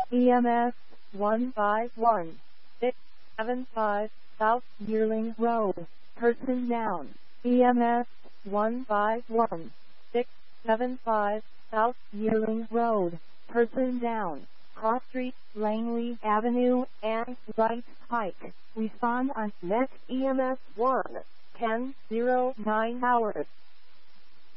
EMS 151675 South Yearling Road, person down. EMS 151675 South Yearling Road, person down. Cross Street, Langley Avenue, and Wright Pike. Respond on next EMS 1, 10:09 hours.